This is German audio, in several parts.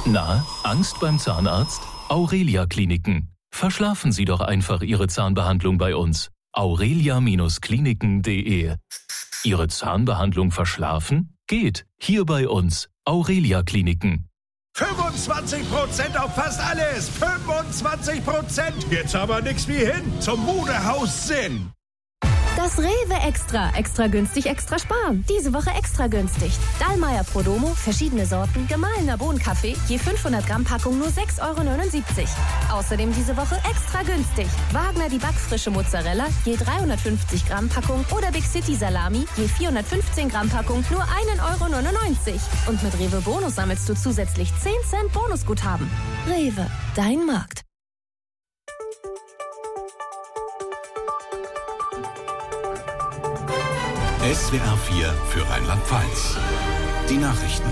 Na, Angst beim Zahnarzt? Aurelia Kliniken. Verschlafen Sie doch einfach Ihre Zahnbehandlung bei uns. aurelia-kliniken.de. Ihre Zahnbehandlung verschlafen? Geht. Hier bei uns. Aurelia Kliniken. 25% auf fast alles. 25%. Jetzt aber nix wie hin. Zum Modehaus Sinn. Das Rewe Extra. Extra günstig, extra sparen. Diese Woche extra günstig. Dallmayr Prodomo, verschiedene Sorten, gemahlener Bohnenkaffee, je 500 Gramm Packung nur 6,79 €. Außerdem diese Woche extra günstig. Wagner die backfrische Mozzarella, je 350 Gramm Packung oder Big City Salami, je 415 Gramm Packung nur 1,99 €. Und mit Rewe Bonus sammelst du zusätzlich 10 Cent Bonusguthaben. Rewe, dein Markt. SWR 4 für Rheinland-Pfalz. Die Nachrichten.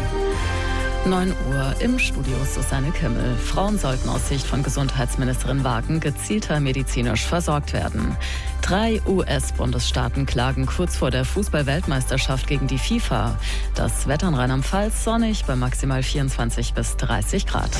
9 Uhr im Studio Susanne Kimmel. Frauen sollten aus Sicht von Gesundheitsministerin Wagen gezielter medizinisch versorgt werden. 3 US-Bundesstaaten klagen kurz vor der Fußball-Weltmeisterschaft gegen die FIFA. Das Wetter in Rheinland-Pfalz sonnig bei maximal 24 bis 30 Grad.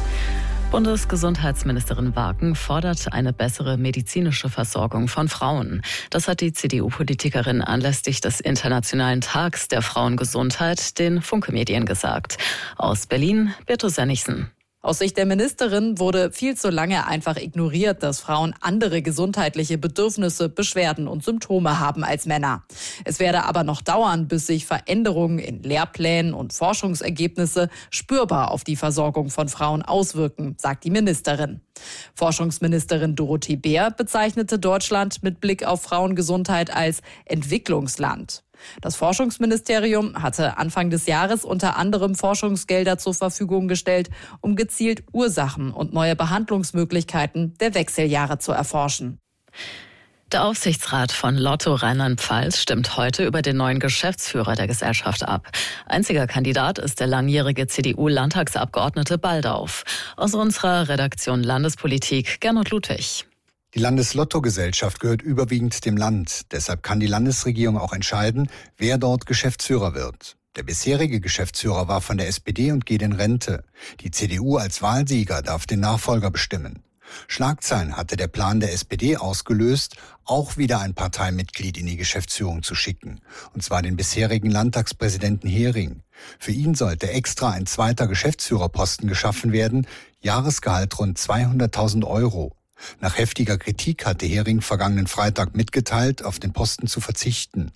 Bundesgesundheitsministerin Wagen fordert eine bessere medizinische Versorgung von Frauen. Das hat die CDU-Politikerin anlässlich des Internationalen Tags der Frauengesundheit den Funke-Medien gesagt. Aus Berlin, Birte Sennigsen. Aus Sicht der Ministerin wurde viel zu lange einfach ignoriert, dass Frauen andere gesundheitliche Bedürfnisse, Beschwerden und Symptome haben als Männer. Es werde aber noch dauern, bis sich Veränderungen in Lehrplänen und Forschungsergebnisse spürbar auf die Versorgung von Frauen auswirken, sagt die Ministerin. Forschungsministerin Dorothee Bär bezeichnete Deutschland mit Blick auf Frauengesundheit als Entwicklungsland. Das Forschungsministerium hatte Anfang des Jahres unter anderem Forschungsgelder zur Verfügung gestellt, um gezielt Ursachen und neue Behandlungsmöglichkeiten der Wechseljahre zu erforschen. Der Aufsichtsrat von Lotto Rheinland-Pfalz stimmt heute über den neuen Geschäftsführer der Gesellschaft ab. Einziger Kandidat ist der langjährige CDU-Landtagsabgeordnete Baldauf. Aus unserer Redaktion Landespolitik Gernot Ludwig. Die Landeslotto-Gesellschaft gehört überwiegend dem Land. Deshalb kann die Landesregierung auch entscheiden, wer dort Geschäftsführer wird. Der bisherige Geschäftsführer war von der SPD und geht in Rente. Die CDU als Wahlsieger darf den Nachfolger bestimmen. Schlagzeilen hatte der Plan der SPD ausgelöst, auch wieder ein Parteimitglied in die Geschäftsführung zu schicken. Und zwar den bisherigen Landtagspräsidenten Hering. Für ihn sollte extra ein zweiter Geschäftsführerposten geschaffen werden, Jahresgehalt rund 200.000 €. Nach heftiger Kritik hatte Hering vergangenen Freitag mitgeteilt, auf den Posten zu verzichten.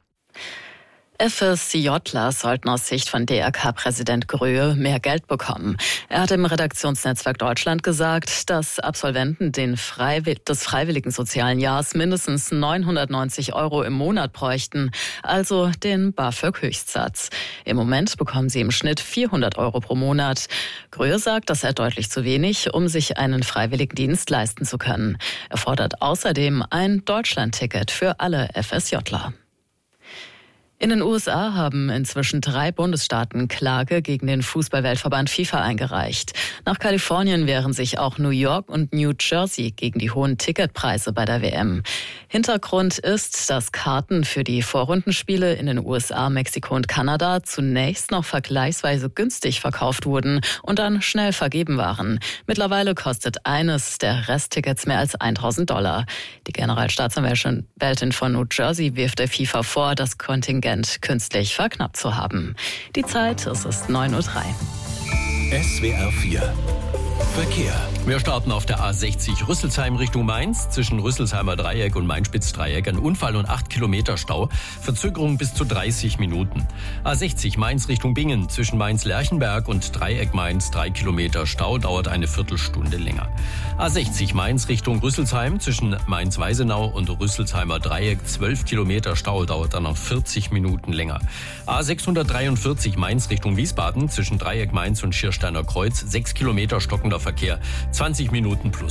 FSJler sollten aus Sicht von DRK-Präsident Gröhe mehr Geld bekommen. Er hat im Redaktionsnetzwerk Deutschland gesagt, dass Absolventen des freiwilligen sozialen Jahres mindestens 990 € im Monat bräuchten, also den BAföG-Höchstsatz. Im Moment bekommen sie im Schnitt 400 € pro Monat. Gröhe sagt, das sei deutlich zu wenig, um sich einen Freiwilligendienst leisten zu können. Er fordert außerdem ein Deutschlandticket für alle FSJler. In den USA haben inzwischen 3 Bundesstaaten Klage gegen den Fußball-Weltverband FIFA eingereicht. Nach Kalifornien wehren sich auch New York und New Jersey gegen die hohen Ticketpreise bei der WM. Hintergrund ist, dass Karten für die Vorrundenspiele in den USA, Mexiko und Kanada zunächst noch vergleichsweise günstig verkauft wurden und dann schnell vergeben waren. Mittlerweile kostet eines der Resttickets mehr als $1.000. Die Generalstaatsanwältin von New Jersey wirft der FIFA vor, das Kontingent künstlich verknappt zu haben. Die Zeit, es ist 9:03 Uhr. SWR 4 Verkehr. Wir starten auf der A60 Rüsselsheim Richtung Mainz. Zwischen Rüsselsheimer Dreieck und Main-Spitz-Dreieck ein Unfall und 8 Kilometer Stau. Verzögerung bis zu 30 Minuten. A60 Mainz Richtung Bingen. Zwischen Mainz-Lerchenberg und Dreieck Mainz 3 Kilometer Stau. Dauert eine Viertelstunde länger. A60 Mainz Richtung Rüsselsheim. Zwischen Mainz-Weisenau und Rüsselsheimer Dreieck 12 Kilometer Stau. Dauert dann noch 40 Minuten länger. A643 Mainz Richtung Wiesbaden. Zwischen Dreieck Mainz und Schiersteiner Kreuz 6 Kilometer stockender Verkehr. 20 Minuten plus.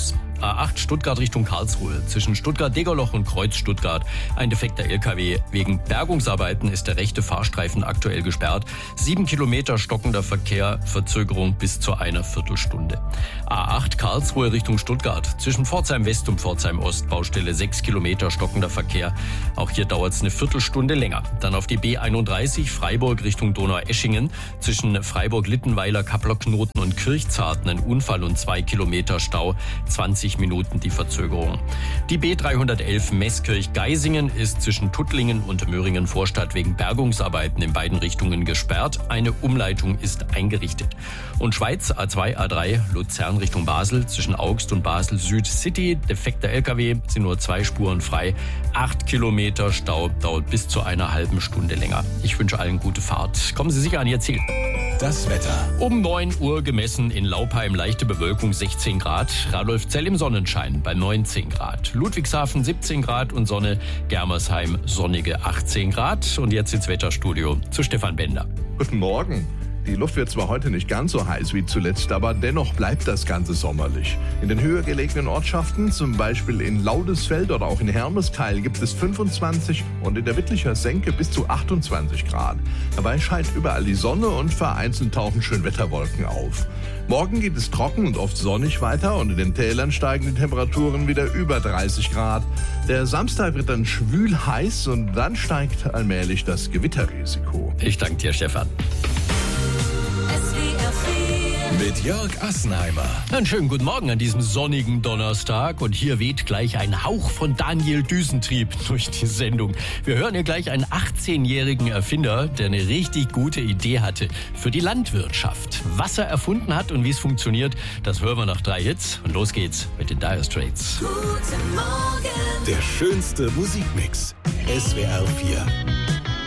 A8 Stuttgart Richtung Karlsruhe. Zwischen Stuttgart-Degerloch und Kreuz Stuttgart ein defekter LKW. Wegen Bergungsarbeiten ist der rechte Fahrstreifen aktuell gesperrt. 7 Kilometer stockender Verkehr, Verzögerung bis zu einer Viertelstunde. A8 Karlsruhe Richtung Stuttgart. Zwischen Pforzheim West und Pforzheim Ost Baustelle 6 Kilometer stockender Verkehr. Auch hier dauert es eine Viertelstunde länger. Dann auf die B31 Freiburg Richtung Donaueschingen. Zwischen Freiburg-Littenweiler, Kappler-Knoten und Kirchzarten ein Unfall und 2 Kilometer Stau. 20 Minuten die Verzögerung. Die B311 Meßkirch-Geisingen ist zwischen Tuttlingen und Möhringen-Vorstadt wegen Bergungsarbeiten in beiden Richtungen gesperrt. Eine Umleitung ist eingerichtet. Und Schweiz A2, A3 Luzern Richtung Basel zwischen Augst und Basel Süd City. Defekter LKW, sind nur 2 Spuren frei. 8 Kilometer Stau, dauert bis zu einer halben Stunde länger. Ich wünsche allen gute Fahrt. Kommen Sie sicher an Ihr Ziel. Das Wetter. Um 9 Uhr gemessen in Laupheim leichte Bewölkung 16 Grad. Radolfzell im Sonnenschein bei 19 Grad. Ludwigshafen 17 Grad und Sonne. Germersheim sonnige 18 Grad. Und jetzt ins Wetterstudio zu Stefan Bender. Guten Morgen. Die Luft wird zwar heute nicht ganz so heiß wie zuletzt, aber dennoch bleibt das Ganze sommerlich. In den höher gelegenen Ortschaften, zum Beispiel in Laudesfeld oder auch in Hermeskeil, gibt es 25 und in der Wittlicher Senke bis zu 28 Grad. Dabei scheint überall die Sonne und vereinzelt tauchen Schönwetterwolken auf. Morgen geht es trocken und oft sonnig weiter und in den Tälern steigen die Temperaturen wieder über 30 Grad. Der Samstag wird dann schwül heiß und dann steigt allmählich das Gewitterrisiko. Ich danke dir, Stefan. Mit Jörg Assenheimer. Einen schönen guten Morgen an diesem sonnigen Donnerstag. Und hier weht gleich ein Hauch von Daniel Düsentrieb durch die Sendung. Wir hören hier gleich einen 18-jährigen Erfinder, der eine richtig gute Idee hatte für die Landwirtschaft. Was er erfunden hat und wie es funktioniert, das hören wir nach 3 Hits. Und los geht's mit den Dire Straits. Guten Morgen. Der schönste Musikmix. SWR 4.